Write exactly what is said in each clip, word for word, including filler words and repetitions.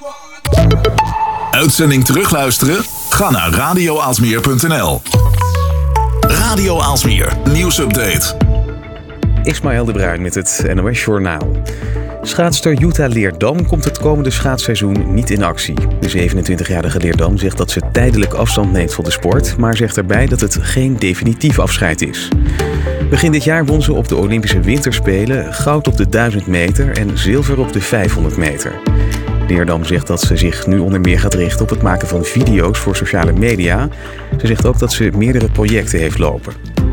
Uitzending terugluisteren? Ga naar radio aalsmeer punt n l. Radio Aalsmeer, nieuwsupdate. Ismaël de Bruin met het N O S Journaal. Schaatster Jutta Leerdam komt het komende schaatsseizoen niet in actie. De zevenentwintigjarige Leerdam zegt dat ze tijdelijk afstand neemt van de sport, maar zegt erbij dat het geen definitief afscheid is. Begin dit jaar won ze op de Olympische Winterspelen goud op de duizend meter en zilver op de vijfhonderd meter. Leerdam zegt dat ze zich nu onder meer gaat richten op het maken van video's voor sociale media. Ze zegt ook dat ze meerdere projecten heeft lopen.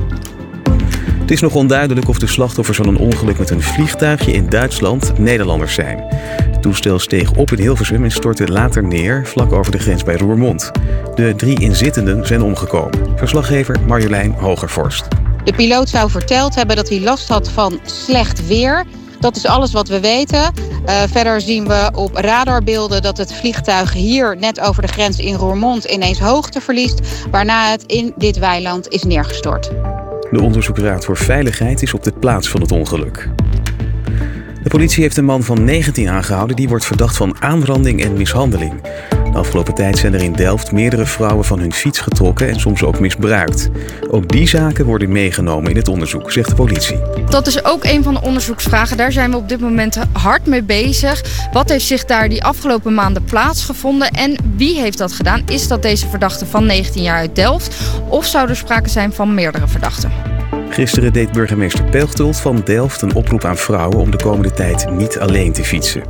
Het is nog onduidelijk of de slachtoffers van een ongeluk met een vliegtuigje in Duitsland Nederlanders zijn. Het toestel steeg op in Hilversum en stortte later neer vlak over de grens bij Roermond. De drie inzittenden zijn omgekomen. Verslaggever Marjolein Hogervorst. De piloot zou verteld hebben dat hij last had van slecht weer. Dat is alles wat we weten. Uh, verder zien we op radarbeelden dat het vliegtuig hier net over de grens in Roermond ineens hoogte verliest, waarna het in dit weiland is neergestort. De Onderzoeksraad voor Veiligheid is op de plaats van het ongeluk. De politie heeft een man van negentien aangehouden die wordt verdacht van aanranding en mishandeling. De afgelopen tijd zijn er in Delft meerdere vrouwen van hun fiets getrokken en soms ook misbruikt. Ook die zaken worden meegenomen in het onderzoek, zegt de politie. Dat is ook een van de onderzoeksvragen. Daar zijn we op dit moment hard mee bezig. Wat heeft zich daar die afgelopen maanden plaatsgevonden en wie heeft dat gedaan? Is dat deze verdachte van negentien jaar uit Delft of zou er sprake zijn van meerdere verdachten? Gisteren deed burgemeester Pelgtold van Delft een oproep aan vrouwen om de komende tijd niet alleen te fietsen.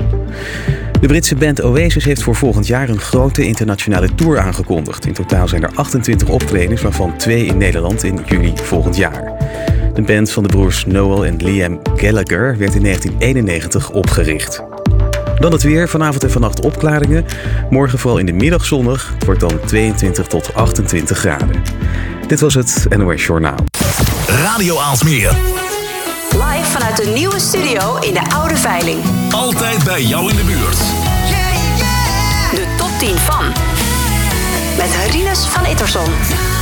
De Britse band Oasis heeft voor volgend jaar een grote internationale tour aangekondigd. In totaal zijn er achtentwintig optredens, waarvan twee in Nederland in juli volgend jaar. De band van de broers Noel en Liam Gallagher werd in negentien eenennegentig opgericht. Dan het weer, vanavond en vannacht opklaringen. Morgen vooral in de middag zonnig. Het wordt dan tweeëntwintig tot achtentwintig graden. Dit was het N O S Journaal. Radio Aalsmeer. Live vanuit de nieuwe studio in de Oude Veiling. Altijd bij jou in de buurt. De top tien van. Met Rinus van Itterson.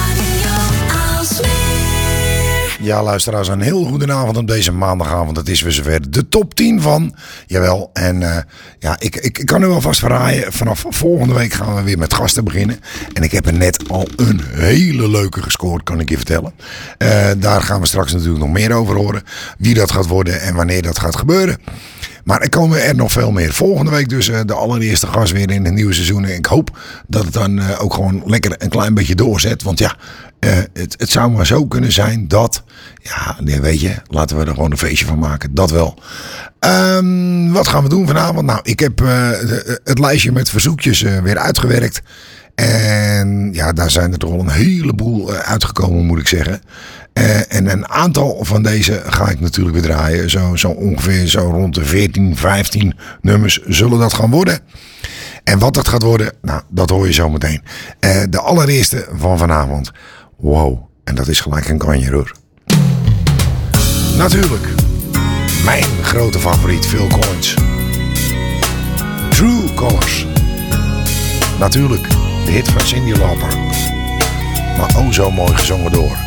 Ja, luisteraars, een heel goedenavond op deze maandagavond. Het is weer zover de top tien van. Jawel, en uh, ja, ik, ik, ik kan u alvast verraaien. Vanaf volgende week gaan we weer met gasten beginnen. En ik heb er net al een hele leuke gescoord, kan ik je vertellen. Uh, daar gaan we straks natuurlijk nog meer over horen. Wie dat gaat worden en wanneer dat gaat gebeuren. Maar er komen er nog veel meer. Volgende week dus uh, de allereerste gast weer in het nieuwe seizoen. En ik hoop dat het dan uh, ook gewoon lekker een klein beetje doorzet. Want ja, uh, het, het zou maar zo kunnen zijn dat... Ja, nee, weet je, laten we er gewoon een feestje van maken. Dat wel. Um, wat gaan we doen vanavond? Nou, ik heb uh, de, het lijstje met verzoekjes uh, weer uitgewerkt. En ja, daar zijn er toch wel een heleboel uh, uitgekomen, moet ik zeggen. Uh, en een aantal van deze ga ik natuurlijk weer draaien. Zo, zo ongeveer zo rond de veertien, vijftien nummers zullen dat gaan worden. En wat dat gaat worden, nou, dat hoor je zo meteen. Uh, de allereerste van vanavond. Wow, en dat is gelijk een kanjer hoor. Natuurlijk, mijn grote favoriet, Phil Collins. True Colors. Natuurlijk, de hit van Cyndi Lauper. Maar oh zo mooi gezongen door